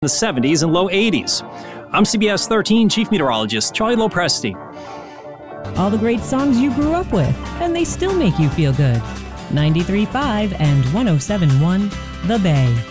the 70s and low 80s. I'm CBS 13 Chief Meteorologist Charlie Lopresti. All the great songs you grew up with, and they still make you feel good. 93.5 and 107.1 The Bay.